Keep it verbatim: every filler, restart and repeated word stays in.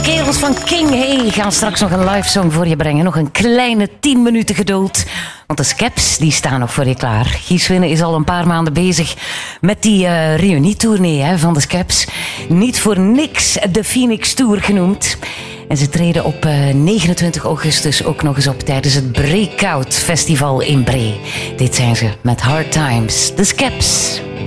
kerels van King Hey gaan straks nog een live song voor je brengen. Nog een kleine tien minuten geduld. Want de Skeps die staan nog voor je klaar. Guus Winne is al een paar maanden bezig met die uh, reunietournee hè, van de Skeps. Niet voor niks de Phoenix Tour genoemd. En ze treden op uh, negenentwintig augustus ook nog eens op tijdens het Breakout Festival in Bree. Dit zijn ze met Hard Times, de Skeps.